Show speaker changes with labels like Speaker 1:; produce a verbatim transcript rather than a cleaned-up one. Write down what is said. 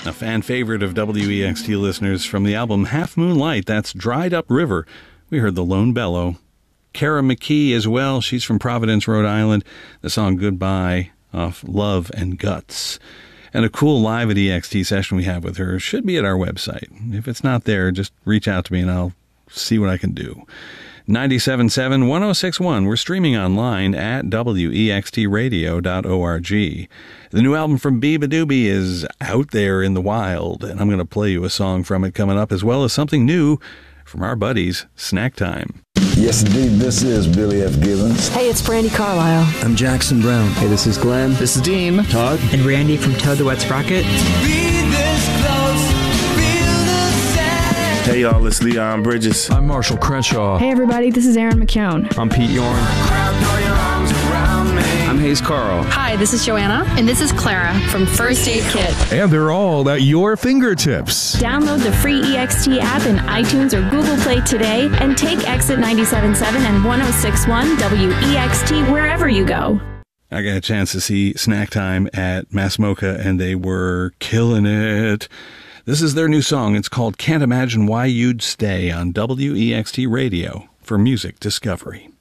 Speaker 1: A fan favorite of W E X T listeners from the album Half Moon Light, that's Dried Up River. We heard The Lone Bellow. Kara McKee as well, she's from Providence, Rhode Island. The song Goodbye off Love and Guts. And a cool live at E X T session we have with her should be at our website. If it's not there, just reach out to me and I'll see what I can do. ninety-seven point seven, one oh six point one. We're streaming online at W E X T radio dot org. The new album from Biba Doobie is out there in the wild, and I'm going to play you a song from it coming up, as well as something new from our buddies, Snack Time.
Speaker 2: Yes, indeed, this is Billy F. Gibbons.
Speaker 3: Hey, it's Brandy Carlisle.
Speaker 4: I'm Jackson Brown.
Speaker 5: Hey, this is Glenn.
Speaker 6: This is Dean.
Speaker 7: Todd.
Speaker 8: And Randy from Toad the Wet Sprocket.
Speaker 9: Hey y'all, it's Leon Bridges.
Speaker 10: I'm Marshall Crenshaw.
Speaker 11: Hey everybody, this is Aaron McKeown.
Speaker 12: I'm Pete Yorn.
Speaker 13: I'm Hayes Carl.
Speaker 14: Hi, this is Joanna.
Speaker 15: And this is Clara from First Aid Kit.
Speaker 16: And they're all at your fingertips.
Speaker 17: Download the free E X T app in iTunes or Google Play today and take Exit ninety-seven point seven and one oh six point one W E X T wherever you go.
Speaker 1: I got a chance to see Snack Time at Masmoka, and they were killing it. This is their new song. It's called Can't Imagine Why You'd Stay on W E X T Radio for Music Discovery.